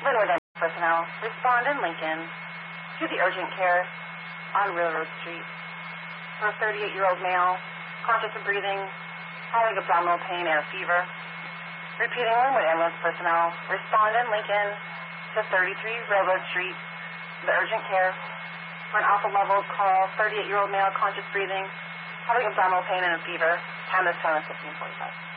Linwood ambulance personnel, respond in Lincoln to the urgent care on Railroad Street for a 38-year-old male, conscious of breathing, having abdominal pain and a fever. Repeating, Linwood ambulance personnel, respond in Lincoln to 33 Railroad Street, the urgent care for an alpha level call, 38-year-old male, conscious breathing, having abdominal pain and a fever. Time is 7:15:45.